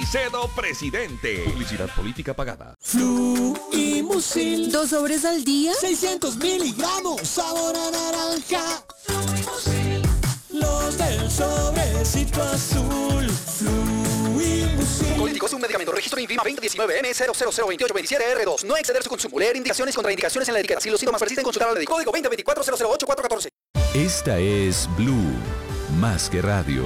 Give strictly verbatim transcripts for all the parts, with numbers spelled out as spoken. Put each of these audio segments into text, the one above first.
Caicedo, presidente. Publicidad política pagada. Fluimusil. ¿Dos sobres al día? seiscientos miligramos, sabor a naranja. Fluimusil. Los del sobrecito azul. Fluimusil. Políticos, un medicamento. Registro INVIMA veinte diecinueve N cero cero cero veintiocho veintisiete R dos. No exceder su consumo. Leer indicaciones y contraindicaciones en la etiqueta. Si los síntomas persisten, consultar al médico. Código veinte veinticuatro cero cero ocho cuatro catorce. Esta es Blue, más que radio.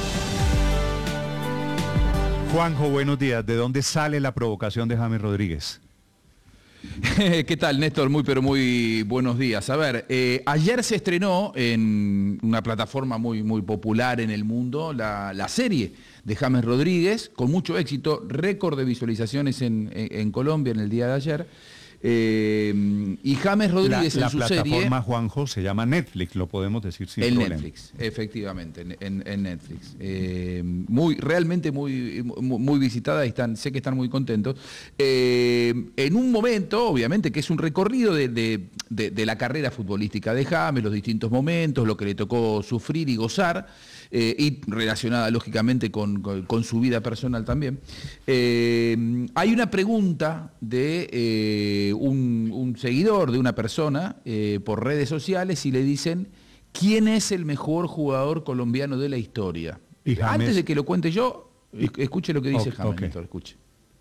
Juanjo, buenos días. ¿De dónde sale la provocación de James Rodríguez? ¿Qué tal, Néstor? Muy, pero muy buenos días. A ver, eh, ayer se estrenó en una plataforma muy, muy popular en el mundo la, la serie de James Rodríguez, con mucho éxito, récord de visualizaciones en, en, en Colombia en el día de ayer. Eh, y James Rodríguez la, en su la serie... La plataforma, Juanjo, se llama Netflix, lo podemos decir sin en problema. Netflix, efectivamente, en, en, en Netflix. Eh, muy, realmente muy, muy, muy visitada y están, sé que están muy contentos. Eh, en un momento, obviamente, que es un recorrido de, de, de, de la carrera futbolística de James, los distintos momentos, lo que le tocó sufrir y gozar, eh, y relacionada lógicamente con, con, con su vida personal también. Eh, hay una pregunta de... Eh, Un, un seguidor de una persona eh, por redes sociales y le dicen ¿quién es el mejor jugador colombiano de la historia? ¿Y James? Antes de que lo cuente yo, escuche lo que dice okay, James, okay. Néstor, escuche.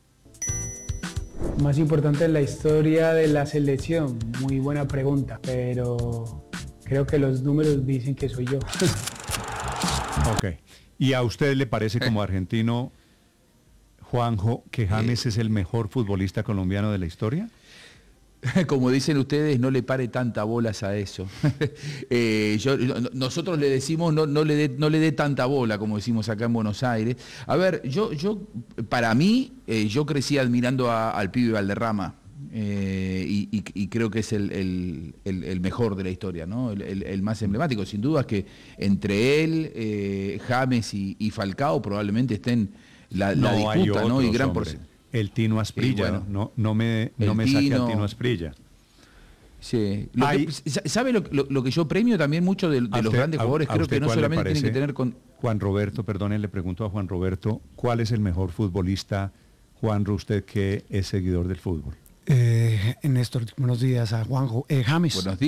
Más importante en la historia de la selección, muy buena pregunta, pero creo que los números dicen que soy yo. Ok. ¿Y a usted le parece como argentino, Juanjo, que James eh, es el mejor futbolista colombiano de la historia? Como dicen ustedes, no le pare tanta bolas a eso. eh, yo, nosotros le decimos no, no le dé no le dé tanta bola, como decimos acá en Buenos Aires. A ver, yo, yo para mí, eh, yo crecí admirando a, al pibe Valderrama. Eh, y, y, y creo que es el, el, el, el mejor de la historia, ¿no? El, el, el más emblemático. Sin duda es que entre él, eh, James y, y Falcao probablemente estén la, no, la disputa, otros, ¿no? Y gran porcentaje. El Tino Asprilla, bueno, no, no me, no me saque al Tino Asprilla. Sí. Lo que, ¿Sabe lo, lo, lo que yo premio también mucho de, de los usted, grandes jugadores? Creo que no solamente tienen que tener con... Juan Roberto, perdone, le pregunto a Juan Roberto, ¿cuál es el mejor futbolista, Juanro, usted que es seguidor del fútbol? Eh, Néstor, buenos días a Juanjo. Eh, James. Buenos días.